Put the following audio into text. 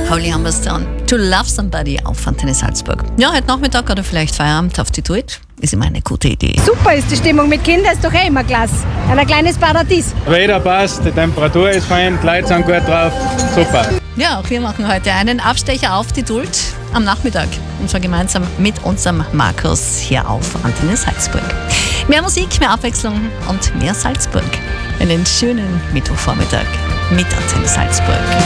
Holy Humberstone, To Love Somebody auf Antenne Salzburg. Ja, heute Nachmittag oder vielleicht Feierabend auf die Tour ist immer eine gute Idee. Super ist die Stimmung, mit Kindern ist doch immer klasse. Ein kleines Paradies. Wetter passt, die Temperatur ist fein, die Leute sind gut drauf, super. Ja, auch wir machen heute einen Abstecher auf die Duld am Nachmittag. Und zwar gemeinsam mit unserem Markus hier auf Antenne Salzburg. Mehr Musik, mehr Abwechslung und mehr Salzburg. Einen schönen Mittwochvormittag mit Antenne Salzburg.